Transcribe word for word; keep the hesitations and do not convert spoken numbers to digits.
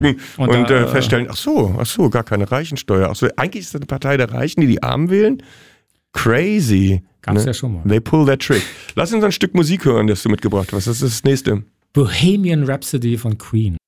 und, und äh, äh, feststellen, ach so, ach so, gar keine Reichensteuer. Ach so, eigentlich ist das eine Partei der Reichen, die die Armen wählen. Crazy. Gab's ne? ja schon mal. They pull that trick. Lass uns ein Stück Musik hören, das du mitgebracht hast. Was ist das nächste? Bohemian Rhapsody von Queen.